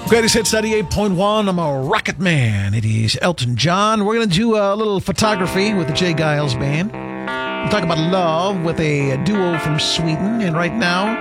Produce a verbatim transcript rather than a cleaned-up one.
Greatest Hits ninety-eight point one. I'm a Rocket Man. It is Elton John. We're going to do a little photography with the Jay Giles Band. We'll talk about love with a duo from Sweden. And right now,